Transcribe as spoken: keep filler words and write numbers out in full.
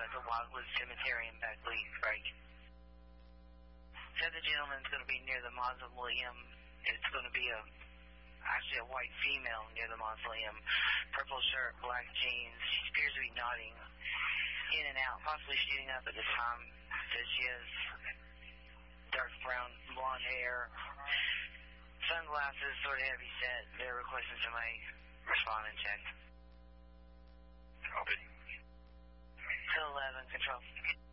at the Wildwood Cemetery in Beckley, Frank. The other gentleman's going to be near the mausoleum. It's going to be a, actually a white female near the mausoleum. Purple shirt, black jeans. She appears to be nodding in and out, possibly shooting up at the time that she has dark brown blonde hair, sunglasses, sort of heavy set. They're requesting somebody respond and check. Copy. eleven, control.